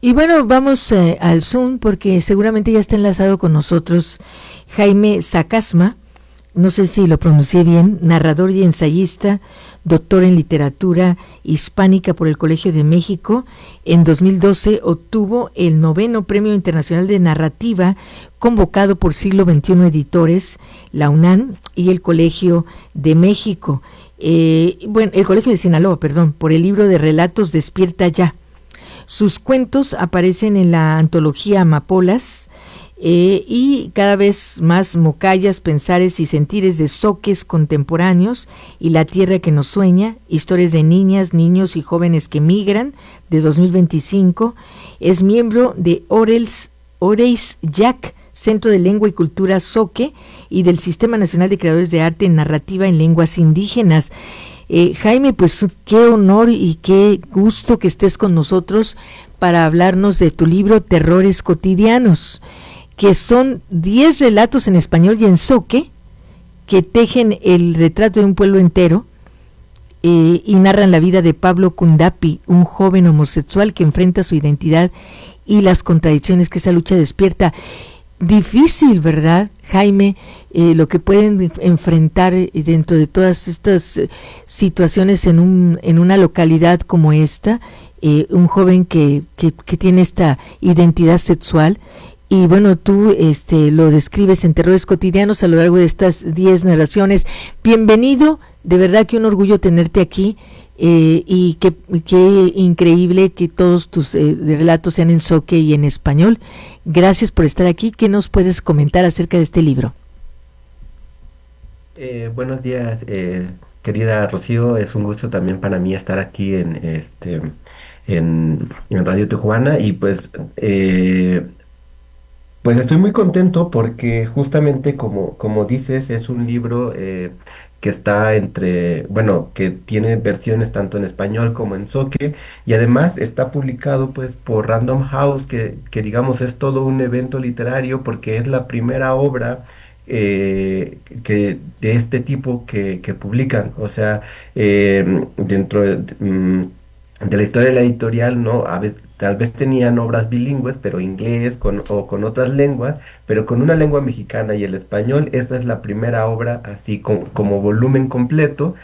Y bueno, vamos al Zoom porque seguramente ya está enlazado con nosotros Jaime Sacasma, no sé si lo pronuncié bien, narrador y ensayista, doctor en literatura hispánica por el Colegio de México. En 2012 obtuvo el 9º Premio Internacional de Narrativa convocado por Siglo XXI Editores, la UNAM y el Colegio de México. El Colegio de Sinaloa, por el libro de relatos Despierta Ya. Sus cuentos aparecen en la antología Amapolas y cada vez más mocallas, pensares y sentires de zoques contemporáneos y La tierra que nos sueña, historias de niñas, niños y jóvenes que migran, de 2025. Es miembro de Oreis Yac, Centro de Lengua y Cultura Zoque, y del Sistema Nacional de Creadores de Arte en Narrativa en Lenguas Indígenas. Jaime, pues qué honor y qué gusto que estés con nosotros para hablarnos de tu libro Terrores Cotidianos, que son 10 relatos en español y en zoque que tejen el retrato de un pueblo entero y narran la vida de Pablo Kundapi, un joven homosexual que enfrenta su identidad y las contradicciones que esa lucha despierta. Difícil, ¿verdad, Jaime? Lo que pueden enfrentar dentro de todas estas situaciones en una localidad como esta, un joven que tiene esta identidad sexual. Y bueno, tú lo describes en Terrores Cotidianos a lo largo de estas 10 narraciones. Bienvenido, de verdad que un orgullo tenerte aquí. Y qué increíble que todos tus relatos sean en zoque y en español. Gracias por estar aquí. ¿Qué nos puedes comentar acerca de este libro? Buenos días, querida Rocío. Es un gusto también para mí estar aquí en Radio Tijuana y pues estoy muy contento porque justamente como dices, es un libro que está bueno, que tiene versiones tanto en español como en zoque, y además está publicado pues por Random House, que digamos es todo un evento literario porque es la primera obra de este tipo que publican. O sea, dentro de la historia de la editorial, ¿no? Tal vez tenían obras bilingües, pero inglés o con otras lenguas, pero con una lengua mexicana y el español. Esta es la primera obra así como volumen completo,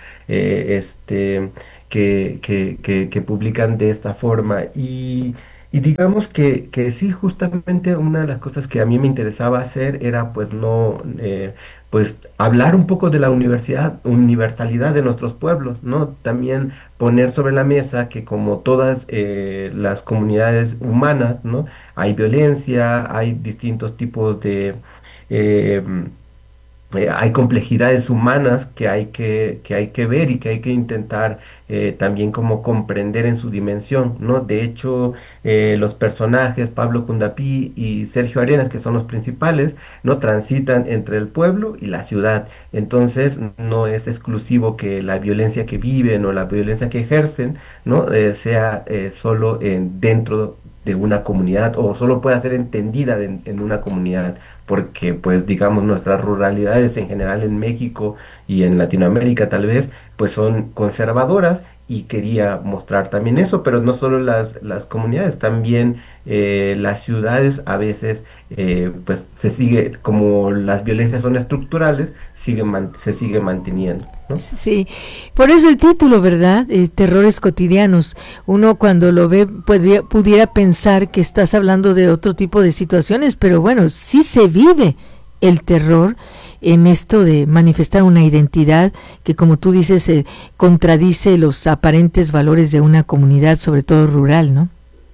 que publican de esta forma. Y digamos que sí, justamente una de las cosas que a mí me interesaba hacer era pues no, pues hablar un poco de la universalidad de nuestros pueblos, ¿no? También poner sobre la mesa que como todas las comunidades humanas, ¿no? Hay violencia, hay distintos tipos eh, hay complejidades humanas que hay que ver y que hay que intentar también como comprender en su dimensión, ¿no? De hecho, los personajes, Pablo Cundapí y Sergio Arenas, que son los principales, ¿no? Transitan entre el pueblo y la ciudad. Entonces, no es exclusivo que la violencia que viven o la violencia que ejercen, ¿no? Sea solo dentro de una comunidad o solo pueda ser entendida en una comunidad, porque pues digamos nuestras ruralidades en general en México y en Latinoamérica tal vez pues son conservadoras, y quería mostrar también eso, pero no solo las comunidades, también las ciudades a veces pues se sigue, como las violencias son estructurales, se sigue manteniendo, ¿no? Sí, por eso el título, ¿verdad? Terrores Cotidianos. Uno cuando lo ve pudiera pensar que estás hablando de otro tipo de situaciones, pero bueno, sí se vive el terror en esto de manifestar una identidad que, como tú dices, contradice los aparentes valores de una comunidad, sobre todo rural, ¿no?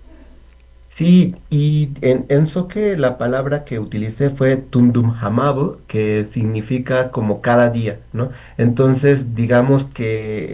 Sí, y en Zoque la palabra que utilicé fue Tundum Hamabo, que significa como cada día, ¿no? Entonces, digamos que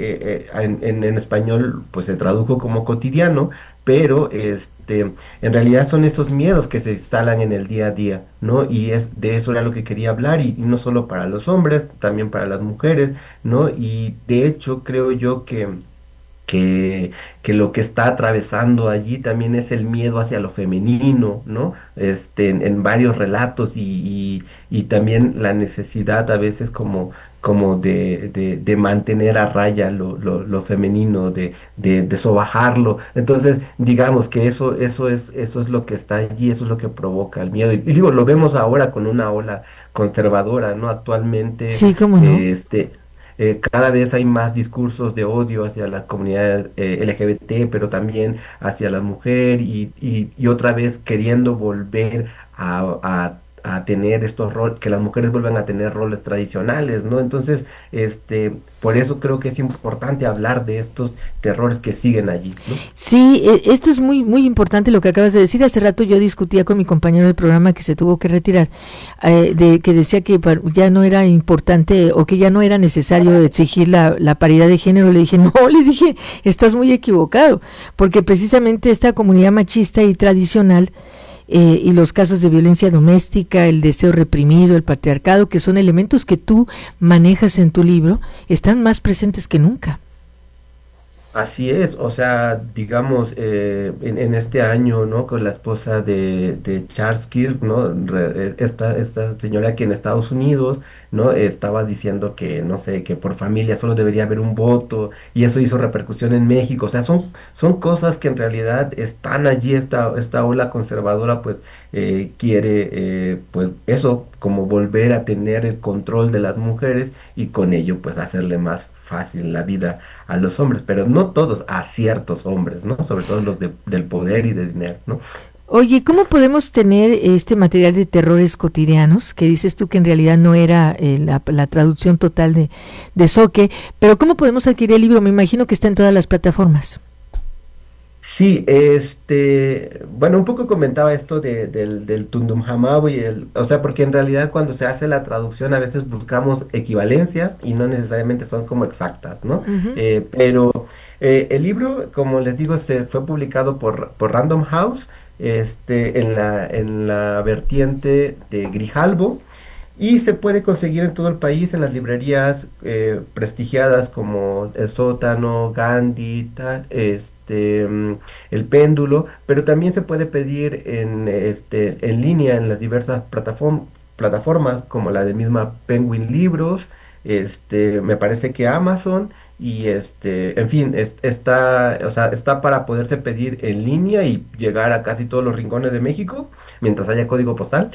en español pues se tradujo como cotidiano, pero en realidad son esos miedos que se instalan en el día a día, ¿no? Y de eso era lo que quería hablar, y no solo para los hombres, también para las mujeres, ¿no? Y de hecho creo yo que que lo que está atravesando allí también es el miedo hacia lo femenino, ¿no? En varios relatos y también la necesidad a veces como de mantener a raya lo femenino, de sobajarlo. Entonces, digamos que eso es lo que está allí, eso es lo que provoca el miedo. Y digo, lo vemos ahora con una ola conservadora, ¿no? Actualmente, Sí, cómo no. cada vez hay más discursos de odio hacia la comunidad LGBT, pero también hacia la mujer y otra vez queriendo volver a tener estos roles, que las mujeres vuelvan a tener roles tradicionales, ¿no? Entonces, por eso creo que es importante hablar de estos terrores que siguen allí, ¿no? Sí, esto es muy muy importante lo que acabas de decir. Hace rato yo discutía con mi compañero del programa que se tuvo que retirar, de que decía que ya no era importante o que ya no era necesario exigir la paridad de género. Le dije, no, le dije, estás muy equivocado, porque precisamente esta comunidad machista y tradicional y los casos de violencia doméstica, el deseo reprimido, el patriarcado, que son elementos que tú manejas en tu libro, están más presentes que nunca. Así es, o sea, digamos, en este año, ¿no? Con la esposa de Charles Kirk, ¿no? Esta señora que en Estados Unidos, ¿no? Estaba diciendo que, no sé, que por familia solo debería haber un voto, y eso hizo repercusión en México. O sea, son cosas que en realidad están allí, esta ola conservadora, pues, quiere, pues, eso, como volver a tener el control de las mujeres, y con ello, pues, hacerle más fácil la vida a los hombres, pero no todos, a ciertos hombres, ¿no? Sobre todo los del poder y de dinero, ¿no? Oye, ¿cómo podemos tener este material de terrores cotidianos, que dices tú que en realidad no era la traducción total de Soque, pero cómo podemos adquirir el libro? Me imagino que está en todas las plataformas. Sí, bueno, un poco comentaba esto del Tundum y o sea, porque en realidad cuando se hace la traducción a veces buscamos equivalencias y no necesariamente son como exactas, ¿no? Uh-huh. Pero el libro, como les digo, se fue publicado por Random House, en la vertiente de Grijalbo. Y se puede conseguir en todo el país en las librerías prestigiadas como El Sótano, Gandhi, El Péndulo, pero también se puede pedir en línea en las diversas plataformas como la de misma Penguin Libros, me parece que Amazon y en fin, o sea, está para poderse pedir en línea y llegar a casi todos los rincones de México mientras haya código postal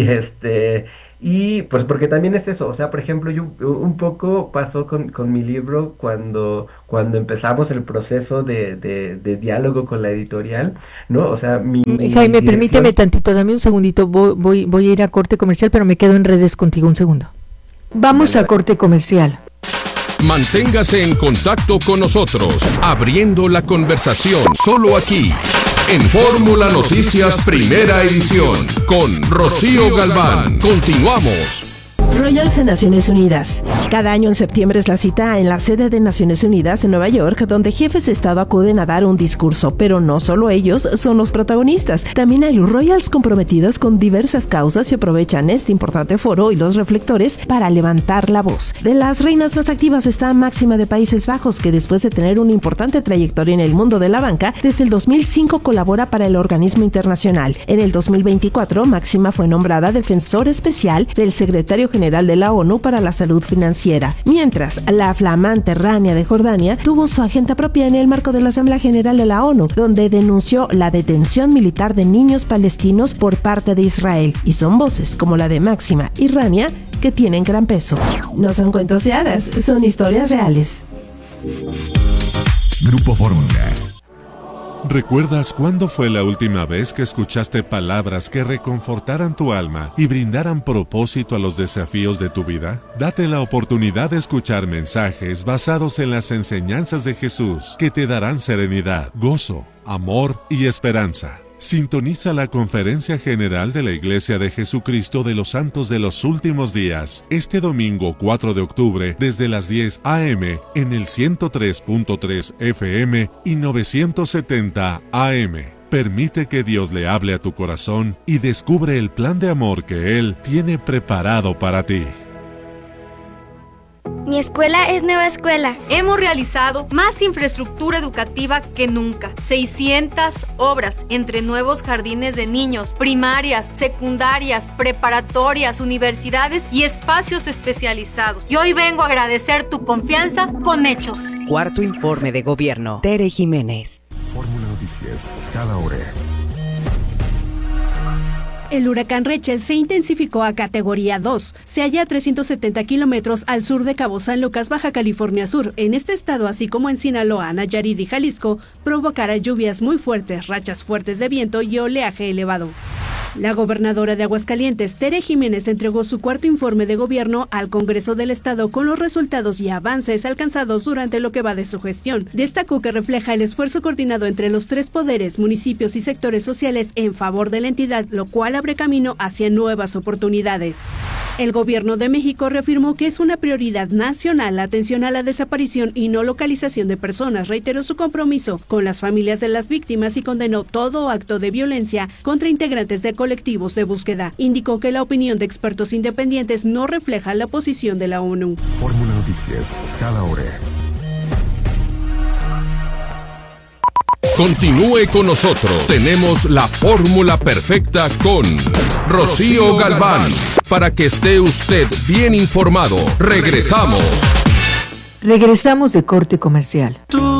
y pues porque también es eso, o sea, por ejemplo, yo un poco pasó con mi libro cuando empezamos el proceso de diálogo con la editorial, ¿no? O sea, mi Jaime, permíteme dirección. tantito, dame un segundito, voy a ir a corte comercial, pero me quedo en redes contigo un segundo. Vamos Vale, a vale. corte comercial. Manténgase en contacto con nosotros, abriendo la conversación solo aquí, en Fórmula Noticias Primera Edición, con Rocío Galván. Continuamos. Royals en Naciones Unidas. Cada año en septiembre es la cita en la sede de Naciones Unidas en Nueva York, donde jefes de Estado acuden a dar un discurso, pero no solo ellos son los protagonistas. También hay Royals comprometidos con diversas causas y aprovechan este importante foro y los reflectores para levantar la voz. De las reinas más activas está Máxima de Países Bajos, que después de tener una importante trayectoria en el mundo de la banca, desde el 2005 colabora para el organismo internacional. En el 2024, Máxima fue nombrada defensor especial del secretario general de la ONU para la salud financiera, mientras la flamante Rania de Jordania tuvo su agenda propia en el marco de la Asamblea General de la ONU, donde denunció la detención militar de niños palestinos por parte de Israel, y son voces como la de Máxima y Rania que tienen gran peso. No son cuentos de hadas, son historias reales. Grupo Fórmula. ¿Recuerdas cuándo fue la última vez que escuchaste palabras que reconfortaran tu alma y brindaran propósito a los desafíos de tu vida? Date la oportunidad de escuchar mensajes basados en las enseñanzas de Jesús que te darán serenidad, gozo, amor y esperanza. Sintoniza la Conferencia General de la Iglesia de Jesucristo de los Santos de los Últimos Días, este domingo 4 de octubre, desde las 10 a.m. en el 103.3 FM y 970 AM. Permite que Dios le hable a tu corazón y descubre el plan de amor que Él tiene preparado para ti. Mi escuela es Nueva Escuela. Hemos realizado más infraestructura educativa que nunca. 600 obras entre nuevos jardines de niños, primarias, secundarias, preparatorias, universidades y espacios especializados. Y hoy vengo a agradecer tu confianza con hechos. Cuarto informe de gobierno. Tere Jiménez. Fórmula Noticias, cada hora. El huracán Rachel se intensificó a categoría 2. Se halla a 370 kilómetros al sur de Cabo San Lucas, Baja California Sur. En este estado, así como en Sinaloa, Nayarit y Jalisco, provocará lluvias muy fuertes, rachas fuertes de viento y oleaje elevado. La gobernadora de Aguascalientes, Tere Jiménez, entregó su cuarto informe de gobierno al Congreso del Estado con los resultados y avances alcanzados durante lo que va de su gestión. Destacó que refleja el esfuerzo coordinado entre los tres poderes, municipios y sectores sociales en favor de la entidad, lo cual abre camino hacia nuevas oportunidades. El gobierno de México reafirmó que es una prioridad nacional la atención a la desaparición y no localización de personas. Reiteró su compromiso con las familias de las víctimas y condenó todo acto de violencia contra integrantes de colectivos de búsqueda. Indicó que la opinión de expertos independientes no refleja la posición de la ONU. Fórmula Noticias, cada hora. Continúe con nosotros. Tenemos la fórmula perfecta con Rocío Galván. Para que esté usted bien informado. Regresamos. Regresamos de corte comercial.